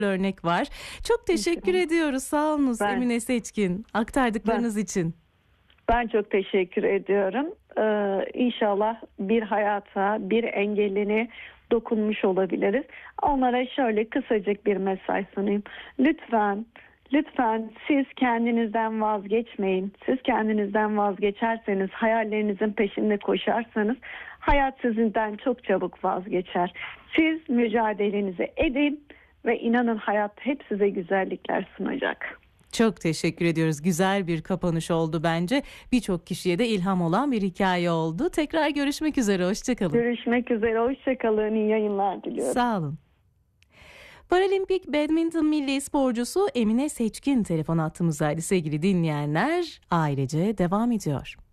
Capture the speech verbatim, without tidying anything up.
örnek var. Çok teşekkür İnşallah. ediyoruz. Sağ olunuz Ben- Emine Seçkin aktardıklarınız için. Ben çok teşekkür ediyorum. Ee, İnşallah bir hayata, bir engelline dokunmuş olabiliriz. Onlara şöyle kısacık bir mesaj sunayım. Lütfen, lütfen siz kendinizden vazgeçmeyin. Siz kendinizden vazgeçerseniz, hayallerinizin peşinde koşarsanız hayat sizden çok çabuk vazgeçer. Siz mücadelenizi edin ve inanın hayat hep size güzellikler sunacak. Çok teşekkür ediyoruz. Güzel bir kapanış oldu bence. Birçok kişiye de ilham olan bir hikaye oldu. Tekrar görüşmek üzere. Hoşçakalın. Görüşmek üzere. Hoşçakalın. İyi yayınlar diliyorum. Sağ olun. Paralimpik badminton milli sporcusu Emine Seçkin telefon attığımızdaydı sevgili dinleyenler. Ailece devam ediyor.